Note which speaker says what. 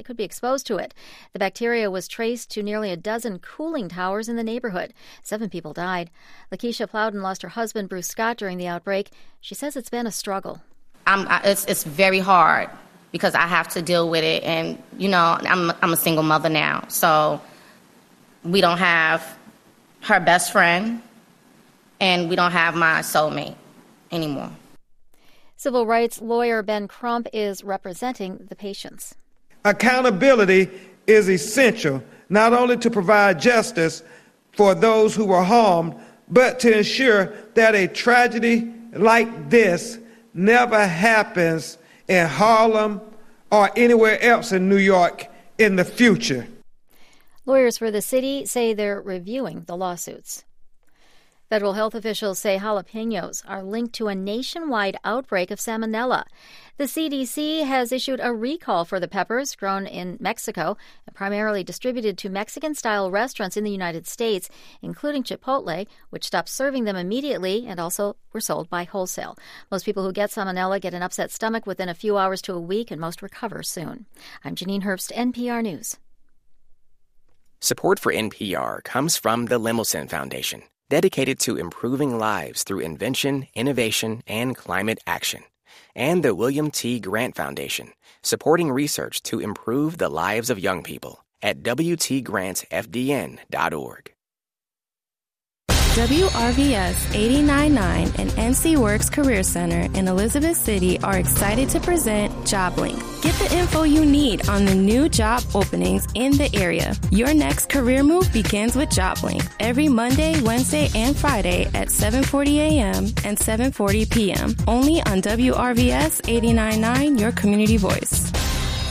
Speaker 1: They could be exposed to it. The bacteria was traced to nearly a dozen cooling towers in the neighborhood. 7 people died. Lakeisha Plowden lost her husband, Bruce Scott, during the outbreak. She says it's been a struggle.
Speaker 2: It's very hard because I have to deal with it. And, I'm a single mother now. So we don't have her best friend and we don't have my soulmate anymore.
Speaker 1: Civil rights lawyer Ben Crump is representing the patients.
Speaker 3: Accountability is essential, not only to provide justice for those who were harmed, but to ensure that a tragedy like this never happens in Harlem or anywhere else in New York in the future.
Speaker 1: Lawyers for the city say they're reviewing the lawsuits. Federal health officials say jalapenos are linked to a nationwide outbreak of salmonella. The CDC has issued a recall for the peppers grown in Mexico and primarily distributed to Mexican-style restaurants in the United States, including Chipotle, which stopped serving them immediately and also were sold by wholesale. Most people who get salmonella get an upset stomach within a few hours to a week, and most recover soon. I'm Janine Herbst, NPR News.
Speaker 4: Support for NPR comes from the Lemelson Foundation, dedicated to improving lives through invention, innovation, and climate action. And the William T. Grant Foundation, supporting research to improve the lives of young people at WTGrantFDN.org.
Speaker 5: WRVS 89.9 and NC Works Career Center in Elizabeth City are excited to present JobLink. Get the info you need on the new job openings in the area. Your next career move begins with JobLink every Monday, Wednesday, and Friday at 7:40 a.m. and 7:40 p.m. Only on WRVS 89.9, your community voice.